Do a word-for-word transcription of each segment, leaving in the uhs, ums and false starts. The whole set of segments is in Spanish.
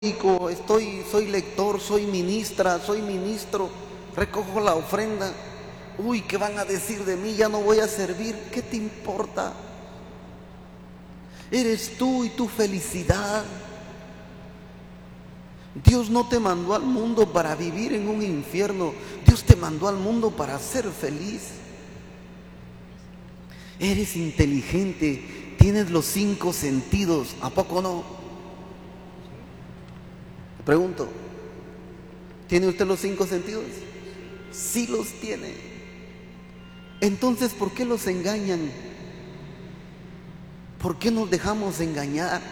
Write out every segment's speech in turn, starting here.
estoy, soy lector, soy ministra, soy ministro, recojo la ofrenda. Uy, ¿qué van a decir de mí? Ya no voy a servir. ¿Qué te importa? Eres tú y tu felicidad. Dios no te mandó al mundo para vivir en un infierno. Dios te mandó al mundo para ser feliz. Eres inteligente, tienes los cinco sentidos. ¿A poco no? Te pregunto, ¿tiene usted los cinco sentidos? Sí los tiene. Entonces, ¿por qué los engañan? ¿Por qué nos dejamos engañar?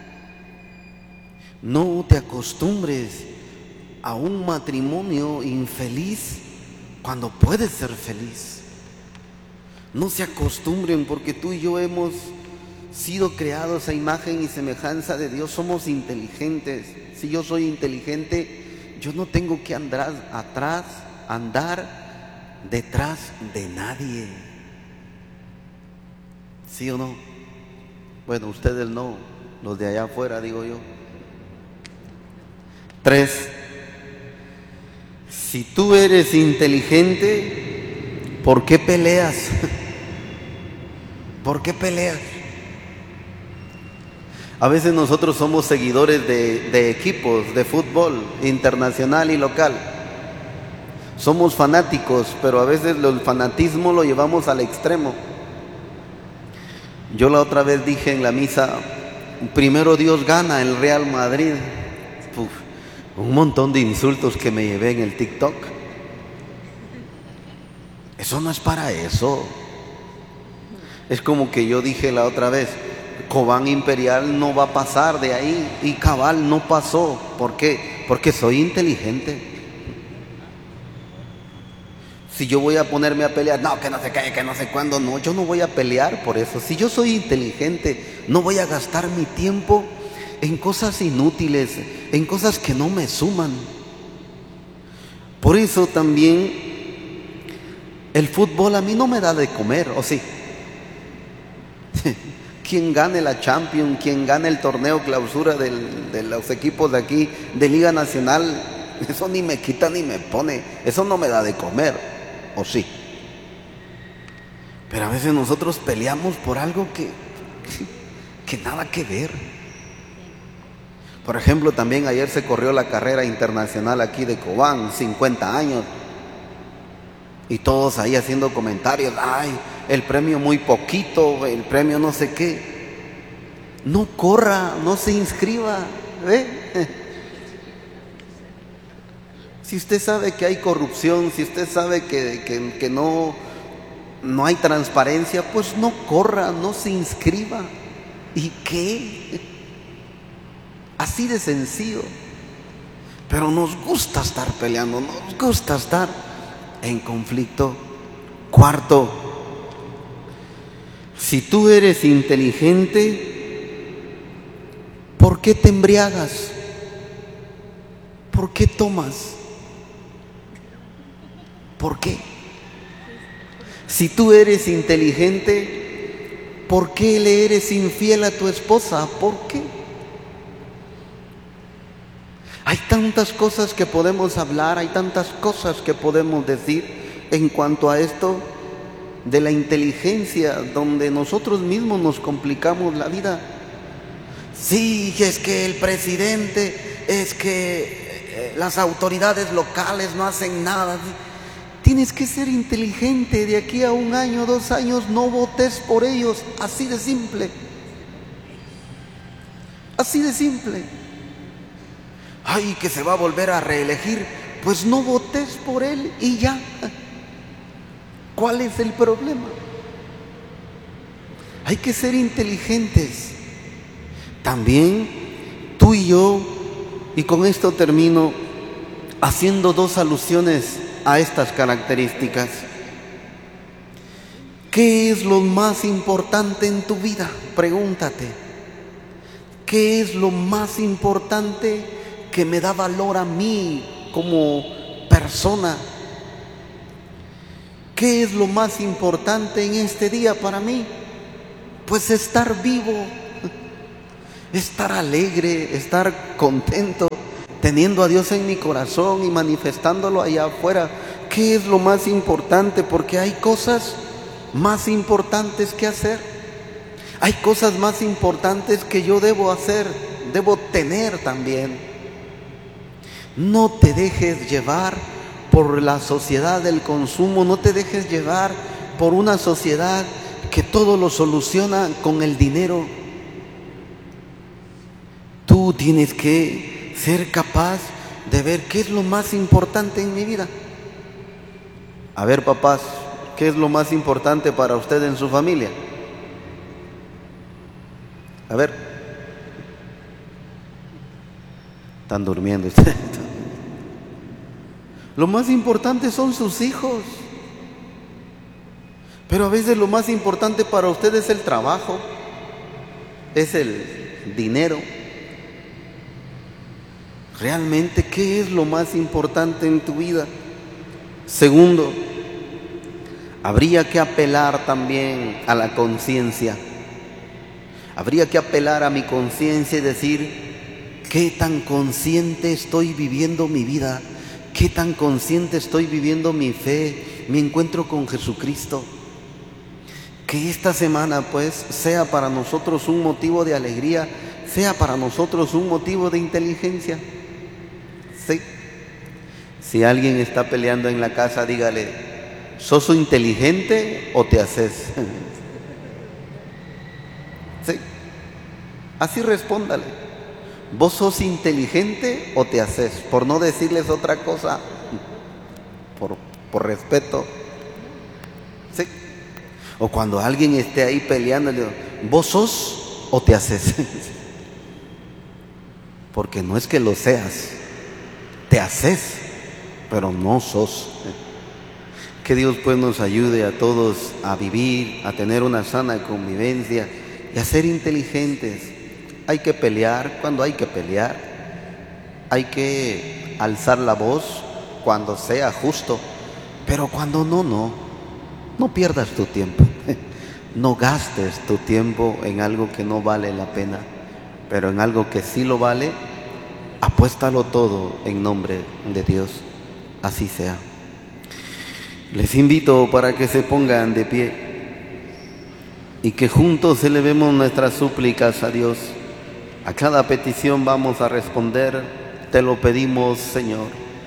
No te acostumbres a un matrimonio infeliz cuando puedes ser feliz. No se acostumbren, porque tú y yo hemos sido creados a imagen y semejanza de Dios. Somos inteligentes. Si yo soy inteligente, yo no tengo que andar atrás, andar detrás de nadie. ¿Sí o no? Bueno, ustedes no, los de allá afuera, digo yo. Tres, si tú eres inteligente, ¿por qué peleas? ¿Por qué peleas? A veces nosotros somos seguidores de, de equipos de fútbol internacional y local. Somos fanáticos, pero a veces el fanatismo lo llevamos al extremo. Yo la otra vez dije en la misa, primero Dios gana el Real Madrid. Uf, un montón de insultos que me llevé en el TikTok. Eso no es para eso. Es como que yo dije la otra vez, Cobán Imperial no va a pasar de ahí, y cabal no pasó. ¿Por qué? Porque soy inteligente. Si yo voy a ponerme a pelear, no, que no se cae, que no sé cuándo, no, yo no voy a pelear por eso. Si yo soy inteligente, no voy a gastar mi tiempo en cosas inútiles, en cosas que no me suman. Por eso también el fútbol a mí no me da de comer, ¿o sí? Quien gane la Champions, quien gane el torneo clausura del, de los equipos de aquí, de Liga Nacional, eso ni me quita ni me pone, eso no me da de comer, ¿o sí? Pero a veces nosotros peleamos por algo que, que nada que ver. Por ejemplo, también ayer se corrió la carrera internacional aquí de Cobán, cincuenta años. Y todos ahí haciendo comentarios, ay, el premio muy poquito, el premio no sé qué. No corra, no se inscriba, ¿ve? Si usted sabe que hay corrupción, si usted sabe que, que, que no, no hay transparencia, pues no corra, no se inscriba. ¿Y qué? Así de sencillo. Pero nos gusta estar peleando, nos gusta estar en conflicto. Cuarto, si tú eres inteligente, ¿por qué te embriagas? ¿Por qué tomas? ¿Por qué? Si tú eres inteligente, ¿por qué le eres infiel a tu esposa? ¿Por qué? Hay tantas cosas que podemos hablar, hay tantas cosas que podemos decir en cuanto a esto de la inteligencia, donde nosotros mismos nos complicamos la vida. Sí, es que el presidente, es que las autoridades locales no hacen nada. Tienes que ser inteligente. De aquí a un año, dos años, no votes por ellos. Así de simple. Así de simple. Ay, que se va a volver a reelegir. Pues no votes por él y ya. ¿Cuál es el problema? Hay que ser inteligentes. También tú y yo, y con esto termino, haciendo dos alusiones a estas características. ¿Qué es lo más importante en tu vida? Pregúntate. ¿Qué es lo más importante que me da valor a mí como persona? ¿Qué es lo más importante en este día para mí? Pues estar vivo. estar alegre, estar contento, teniendo a Dios en mi corazón y manifestándolo allá afuera. ¿Qué es lo más importante? Porque hay cosas más importantes que hacer. Hay cosas más importantes que yo debo hacer, debo tener también. No te dejes llevar por la sociedad del consumo, no te dejes llevar por una sociedad que todo lo soluciona con el dinero. Tú tienes que ser capaz de ver qué es lo más importante en mi vida. A ver, papás, ¿qué es lo más importante para usted en su familia? A ver. Están durmiendo ustedes. Lo más importante son sus hijos. Pero a veces lo más importante para usted es el trabajo, es el dinero. Realmente, ¿qué es lo más importante en tu vida? Segundo, habría que apelar también a la conciencia. Habría que apelar a mi conciencia y decir, ¿qué tan consciente estoy viviendo mi vida? ¿Qué tan consciente estoy viviendo mi fe, mi encuentro con Jesucristo? Que esta semana pues sea para nosotros un motivo de alegría, sea para nosotros un motivo de inteligencia. Sí. Si alguien está peleando en la casa, dígale, ¿sos inteligente o te haces? Sí. Así respóndale. ¿Vos sos inteligente o te haces? Por no decirles otra cosa, por, por respeto. Sí. O cuando alguien esté ahí peleando, le digo, ¿vos sos o te haces? Porque no es que lo seas, te haces, pero no sos. Que Dios pues nos ayude a todos a vivir, a tener una sana convivencia y a ser inteligentes. Hay que pelear cuando hay que pelear, hay que alzar la voz cuando sea justo, pero cuando no, no, no pierdas tu tiempo, no gastes tu tiempo en algo que no vale la pena, pero en algo que sí lo vale, apuéstalo todo en nombre de Dios, así sea. Les invito para que se pongan de pie y que juntos elevemos nuestras súplicas a Dios. A cada petición vamos a responder, te lo pedimos, Señor.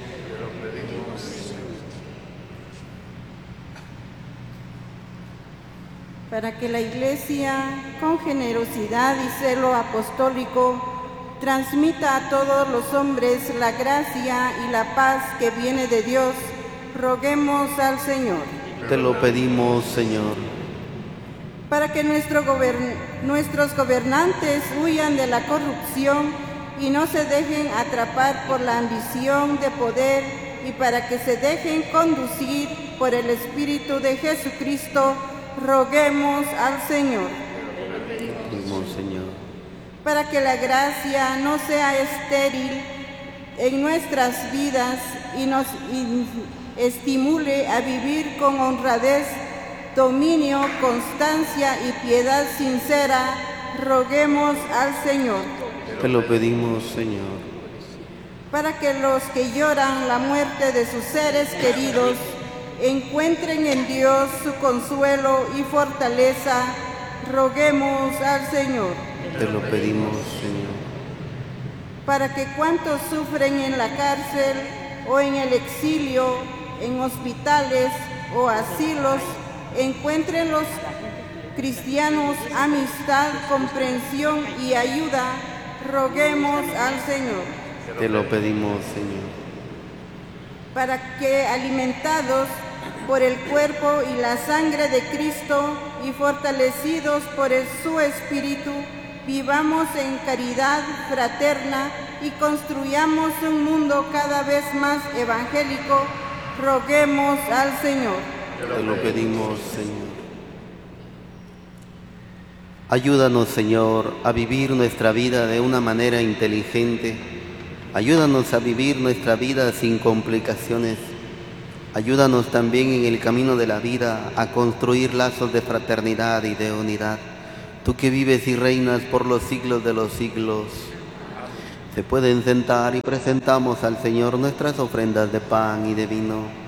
Para que la Iglesia, con generosidad y celo apostólico, transmita a todos los hombres la gracia y la paz que viene de Dios, roguemos al Señor. Te lo pedimos, Señor. Para que nuestro gobern- nuestros gobernantes huyan de la corrupción y no se dejen atrapar por la ambición de poder, y para que se dejen conducir por el Espíritu de Jesucristo, roguemos al Señor. Pedimos, Señor. Para que la gracia no sea estéril en nuestras vidas y nos in- estimule a vivir con honradez, dominio, constancia y piedad sincera, roguemos al Señor. Te lo pedimos, Señor. Para que los que lloran la muerte de sus seres queridos encuentren en Dios su consuelo y fortaleza, roguemos al Señor. Te lo pedimos, Señor. Para que cuantos sufren en la cárcel o en el exilio, en hospitales o asilos, encuentren los cristianos amistad, comprensión y ayuda, roguemos al Señor. Te lo pedimos, Señor. Para que, alimentados por el cuerpo y la sangre de Cristo y fortalecidos por el, su Espíritu, vivamos en caridad fraterna y construyamos un mundo cada vez más evangélico, roguemos al Señor. Te lo pedimos, Señor. Ayúdanos, Señor, a vivir nuestra vida de una manera inteligente. Ayúdanos a vivir nuestra vida sin complicaciones. Ayúdanos también en el camino de la vida a construir lazos de fraternidad y de unidad. tú que vives y reinas por los siglos de los siglos. Se pueden sentar y presentamos al Señor nuestras ofrendas de pan y de vino.